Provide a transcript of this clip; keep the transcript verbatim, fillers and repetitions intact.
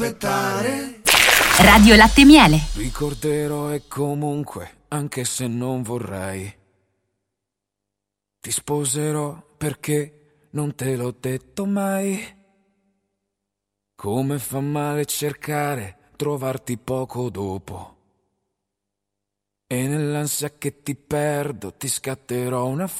Radio Latte Miele. Ricorderò e comunque, anche se non vorrei, ti sposerò perché non te l'ho detto mai. Come fa male cercare, trovarti poco dopo. E nell'ansia che ti perdo ti scatterò una